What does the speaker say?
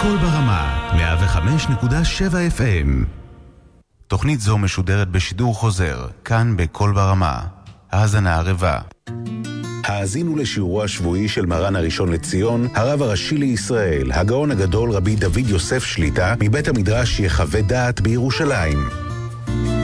קול ברמה, 105.7 FM. תוכנית זו משודרת בשידור חוזר, כאן בקול ברמה. האזנה ערבה. האזינו לשיעורו השבועי של מרן הראשון לציון, הרב הראשי לישראל, הגאון הגדול רבי דוד יוסף שליטה, מבית המדרש יחווה דעת בירושלים.